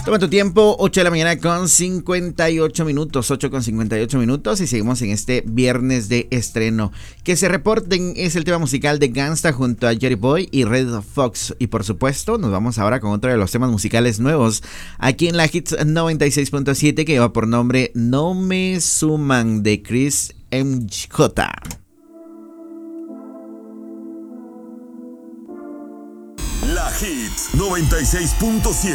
Toma tu tiempo, 8 de la mañana con 58 minutos, 8 con 58 minutos y seguimos en este viernes de estreno. Que se reporten es el tema musical de Gangsta junto a Jerry Boy y Red Fox. Y por supuesto, nos vamos ahora con otro de los temas musicales nuevos aquí en la Hits 96.7 que lleva por nombre No Me Suman de Chris MJ. La Hits 96.7.